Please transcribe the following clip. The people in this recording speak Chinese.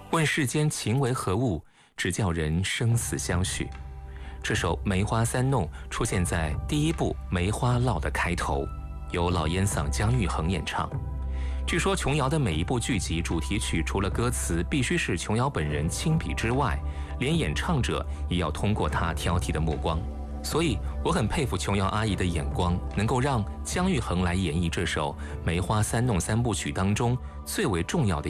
问世间情为何物，只叫人生死相许。这首《梅花三弄》出现在第一部《梅花烙》的开头，由老烟嗓姜育恒演唱。据说琼瑶的每一部剧集主题曲，除了歌词必须是琼瑶本人亲笔之外，连演唱者也要通过她挑剔的目光。所以我很佩服琼瑶阿姨的眼光，能够让姜育恒来演绎这首《梅花三弄》三部曲当中最为重要的